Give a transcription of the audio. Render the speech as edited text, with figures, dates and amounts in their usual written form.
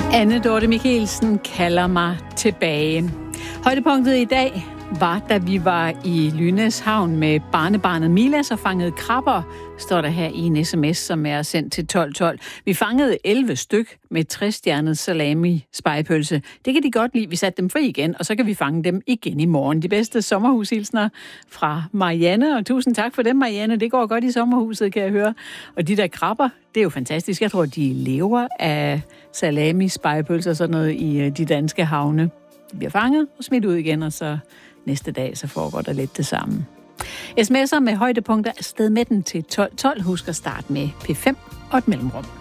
Anne Dorte Michelsen kalder mig tilbage. Højdepunktet i dag var, da vi var i Lynæs Havn med barnebarnet Milas og fangede krabber, står der her i en sms, som er sendt til 1212. Vi fangede 11 styk med 3-stjernet salami spegepølse. Det kan de godt lide. Vi satte dem fri igen, og så kan vi fange dem igen i morgen. De bedste sommerhushilsner fra Marianne, og tusind tak for dem, Marianne. Det går godt i sommerhuset, kan jeg høre. Og de der krabber, det er jo fantastisk. Jeg tror, de lever af salami spegepølse og sådan noget i de danske havne. De bliver fanget og smidt ud igen, og så næste dag, så foregår der lidt det samme. SMS'er med højdepunkter er sted med den til 1212. Husk at starte med P5 og et mellemrum.